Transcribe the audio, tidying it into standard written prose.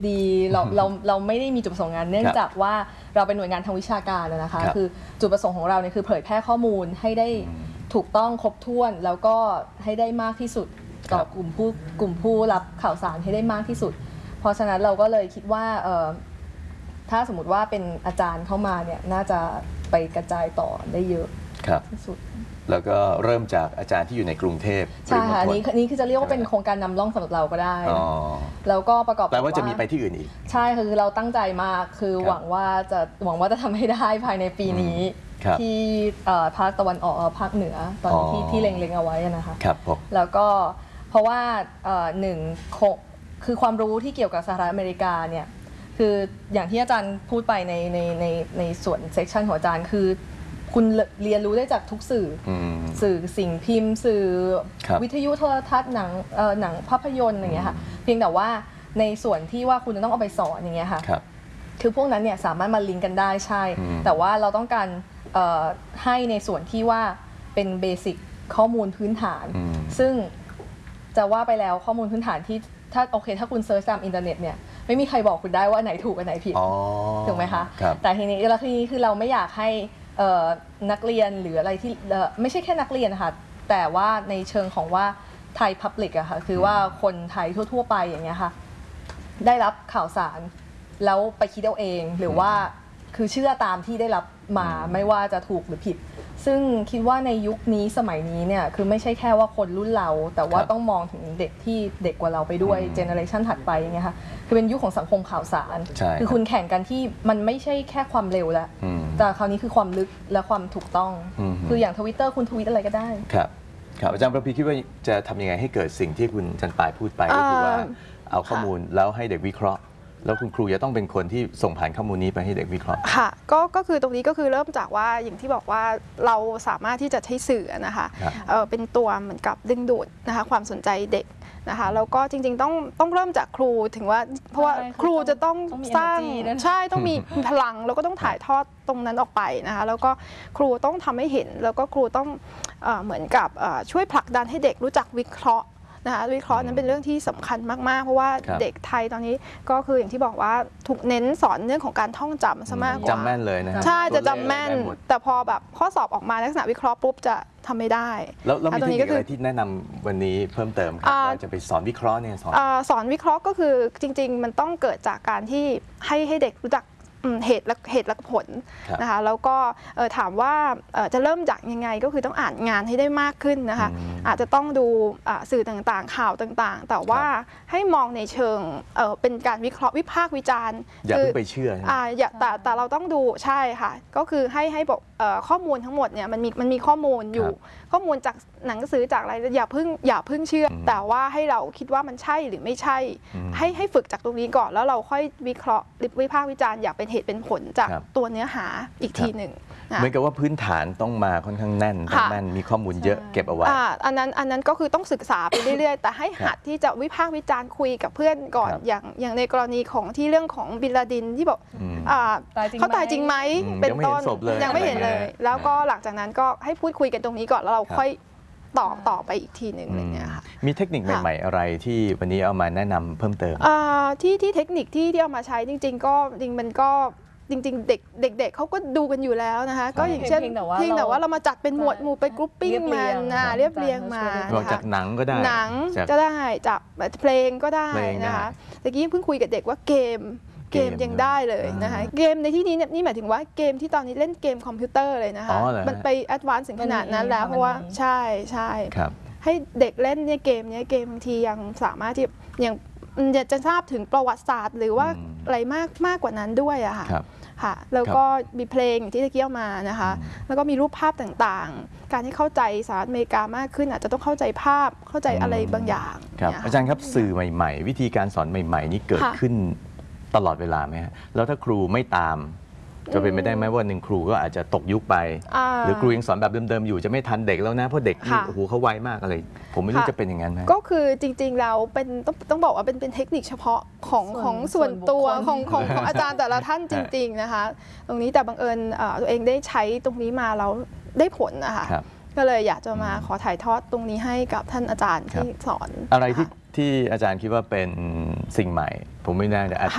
ดีเราไม่ได้มีจุดประสงค์งานเนื่องจากว่าเราเป็นหน่วยงานทางวิชาการนะคะคือจุดประสงค์ของเราเนี่ยคือเผยแพร่ข้อมูลให้ได้ถูกต้องครบถ้วนแล้วก็ให้ได้มากที่สุดต่อกลุ่มผู้รับข่าวสารให้ได้มากที่สุดเพราะฉะนั้นเราก็เลยคิดว่าถ้าสมมติว่าเป็นอาจารย์เข้ามาเนี่ยน่าจะไปกระจายต่อได้เยอะที่สุดแล้วก็เริ่มจากอาจารย์ที่อยู่ในกรุงเทพใช่ค่ะนี้คือจะเรียกว่าเป็นโครงการนำร่องสำหรับเราก็ได้แล้วก็ประกอบแปลว่าจะมีไปที่อื่นอีกใช่คือเราตั้งใจมากคือหวังว่าจะทำให้ได้ภายในปีนี้ที่ภาคตะวันออกภาคเหนือตอนที่เล็งเอาไว้นะคะแล้วก็เพราะว่าหนึ่งคือความรู้ที่เกี่ยวกับสหรัฐอเมริกาเนี่ยคืออย่างที่อาจารย์พูดไปในส่วนเซสชันของอาจารย์คือคุณเรียนรู้ได้จากทุกสื่อสิ่งพิมพ์สื่อวิทยุโทรทัศน์หนังภาพยนตร์อย่างเงี้ยค่ะเพียงแต่ว่าในส่วนที่ว่าคุณจะต้องเอาไปสอนอย่างเงี้ยค่ะคือพวกนั้นเนี่ยสามารถมาลิงก์กันได้ใช่แต่ว่าเราต้องการให้ในส่วนที่ว่าเป็นเบสิกข้อมูลพื้นฐานซึ่งจะว่าไปแล้วข้อมูลพื้นฐานที่ถ้าคุณเซิร์ชตามอินเทอร์เน็ตเนี่ยไม่มีใครบอกคุณได้ว่าไหนถูกอันไหนผิดถูกไหมคะแต่ทีนี้คือเราไม่อยากให้นักเรียนหรืออะไรที่ไม่ใช่แค่นักเรียนนะคะแต่ว่าในเชิงของว่าไทยพับลิกอะค่ะคือว่าคนไทยทั่วๆไปอย่างเงี้ยค่ะได้รับข่าวสารแล้วไปคิดเอาเองหรือว่าคือเชื่อตามที่ได้รับมาไม่ว่าจะถูกหรือผิดซึ่งคิดว่าในยุคนี้สมัยนี้เนี่ยคือไม่ใช่แค่ว่าคนรุ่นเราแต่ว่าต้องมองถึงเด็กที่เด็กกว่าเราไปด้วยเจเนอเรชันถัดไปอย่างเงี้ยค่ะคือเป็นยุคของสังคมข่าวสารคือคุณแข่งกันที่มันไม่ใช่แค่ความเร็วแล้วแต่คราวนี้คือความลึกและความถูกต้องคืออย่าง Twitter คุณทวีตอะไรก็ได้ครับอาจารย์ประพีคิดว่าจะทำยังไงให้เกิดสิ่งที่คุณจันปายพูดไปก็คือว่าเอาข้อมูลแล้วให้เด็กวิเคราะห์แล้วคุณครูจะต้องเป็นคนที่ส่งผ่านข้อมูลนี้ไปให้เด็กวิเคราะห์ค่ะก็คือตรงนี้ก็คือเริ่มจากว่าอย่างที่บอกว่าเราสามารถที่จะใช้สื่อนะคะเป็นตัวเหมือนกับดึงดูดนะคะความสนใจเด็กนะคะแล้วก็จริงๆต้องเริ่มจากครูถึงว่าเพราะว่าครูจะต้องสร้างใช่ต้องมีพลังแล้วก็ต้องถ่ายทอดตรงนั้นออกไปนะคะแล้วก็ครูต้องทำให้เห็นแล้วก็ครูต้องเหมือนกับช่วยผลักดันให้เด็กรู้จักวิเคราะห์นะคะวิเคราะห์นั้นเป็นเรื่องที่สำคัญมากๆเพราะว่าเด็กไทยตอนนี้ก็คืออย่างที่บอกว่าถูกเน้นสอนเรื่องของการท่องจำซะมากกว่าจำแม่นเลยนะใช่จะจำแม่นแต่พอแบบข้อสอบออกมาลักษณะวิเคราะห์ปุ๊บจะทำไม่ได้แล้วมีเทคนิคอะไรที่แนะนำวันนี้เพิ่มเติมครับว่าจะไปสอนวิเคราะห์เนี่ยสอนวิเคราะห์ก็คือจริงๆมันต้องเกิดจากการที่ให้เด็กรู้จักเหตุและผลนะคะแล้วก็ถามว่าจะเริ่มจากยังไงก็คือต้องอ่านงานให้ได้มากขึ้นนะคะอาจจะต้องดูสื่อต่างๆข่าวต่างๆแต่ว่าให้มองในเชิงเป็นการวิเคราะห์วิพากษ์วิจารณ์อย่าเพิ่งไปเชื่อแต่เราต้องดูใช่ค่ะก็คือให้บอกข้อมูลทั้งหมดเนี่ยมันมีข้อมูลอยู่ข้อมูลจากหนังสือจากอะไรอย่าเพิ่งเชื่อแต่ว่าให้เราคิดว่ามันใช่หรือไม่ใช่ให้ฝึกจากตรงนี้ก่อนแล้วเราค่อยวิเคราะห์วิพากษ์วิจารณ์อย่าเป็นเหตุเป็นผลจากตัวเนื้อหาอีกทีหนึ่งเหมือนกับว่าพื้นฐานต้องมาค่อนข้างแน่นมีข้อมูลเยอะเก็บเอาไว้อันนั้นก็คือต้องศึกษาไปเรื่อยๆแต่ให้หัดที่จะวิพากษ์วิจารณ์คุยกับเพื่อนก่อนอย่างในกรณีของที่เรื่องของบินลาดินที่บอกเขาตายจริงไหมเป็นต้นยังไม่เห็นเลยแล้วก็หลังจากนั้นก็ให้พูดคุยกันตรงนี้ก่อนแล้วเราค่อยต่อไปอีกทีหนึ่งอะไรเงี้ยค่ะมีเทคนิคใหม่ๆอะไรที่วันนี้เอามาแนะนำเพิ่มเติมที่เทคนิคที่เอามาใช้จริงๆก็มันก็จริงๆเด็กเขาก็ดูกันอยู่แล้วนะคะก็อย่างเช่นเพียงแต่ว่าเรามาจัดเป็นหมวดหมู่ไปกรุ๊ปปิ้งมันเรียบเรียงมาจากหนังก็ได้หนังก็ได้จากเพลงก็ได้นะคะตะกี้เพิ่งคุยกับเด็กว่าเกมยังได้เลยนะคะเกมในที่นี้นี่หมายถึงว่าเกมที่ตอนนี้เล่นเกมคอมพิวเตอร์เลยนะคะมันไปแอดวานซ์ถึงขนาดนั้นแล้วเพราะว่าใช่ให้เด็กเล่นเนี่ยเกมบางทียังสามารถที่ยังจะทราบถึงประวัติศาสตร์หรือว่าอะไรมากกว่านั้นด้วยอะค่ะแล้วก็มีเพลงที่ตะกี้เอามานะคะแล้วก็มีรูปภาพต่างๆการให้เข้าใจสหรัฐอเมริกามากขึ้นอาจจะต้องเข้าใจภาพเข้าใจอะไรบางอย่างอาจารย์ครับสื่อใหม่ๆวิธีการสอนใหม่ๆนี้เกิดขึ้นตลอดเวลาไหมฮะแล้วถ้าครูไม่ตามจะเป็นไม่ได้ไหมว่าหนึ่งครูก็อาจจะตกยุคไปหรือครูยังสอนแบบเดิมๆอยู่จะไม่ทันเด็กแล้วนะเพราะเด็กนี่โอ้โหเขาไวมากอะไรผมไม่รู้จะเป็นอย่างนั้นไหมก็คือจริงๆแล้วเป็นต้องบอกว่าเป็นเทคนิคเฉพาะของส่วนตัวของอาจารย์แต่ละท่านจริงๆนะคะตรงนี้แต่บังเอิญตัวเองได้ใช้ตรงนี้มาแล้วได้ผลนะคะก็เลยอยากจะมาขอถ่ายทอดตรงนี้ให้กับท่านอาจารย์ที่สอนอะไรที่อาจารย์คิดว่าเป็นสิ่งใหม่ผมไม่แน่